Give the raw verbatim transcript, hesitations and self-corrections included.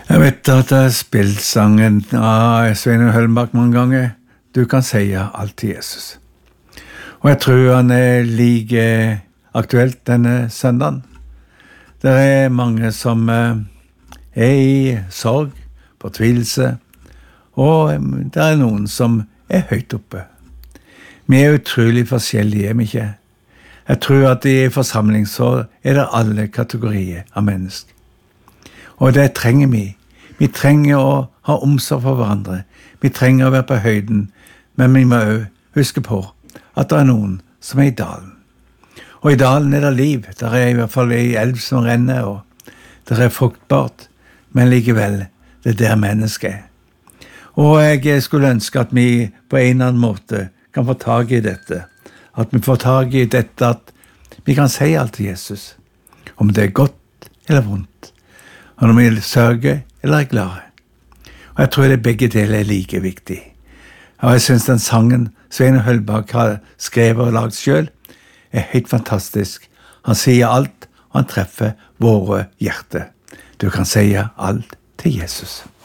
Jeg vet at jeg har spilt sangen av Sveinung Høllenbakk mange ganger. Du kan si alt til Jesus. Og jeg tror han er like aktuelt denne søndagen. Det er mange som er i sorg, fortvilelse, og det er noen som er høyt oppe. Vi er utrolig forskjellige, er vi ikke? Jeg tror at i forsamling så er det alle kategorier av mennesker. Og det trenger vi. Vi trenger å ha omsorg for hverandre. Vi trenger å være på høyden, men vi må også huske på at det er noen som er i dalen. Og i dalen er det liv. Der er i hvert fall en elv som renner, og det er fruktbart, men likevel, det er der mennesket er. Og jeg skulle ønske at vi på en eller annen måte kan få tag i dette. At vi får tag i dette at vi kan si alt til Jesus. Om det er godt eller vondt. Og om vi sørger eller er glade. Og jeg tror det begge deler er like viktig. Og jeg synes den sangen Sveinung Høllenbakk har skrevet og lagt selv er helt fantastisk. Han sier alt, og han treffer våre hjerter. Du kan si alt til Jesus.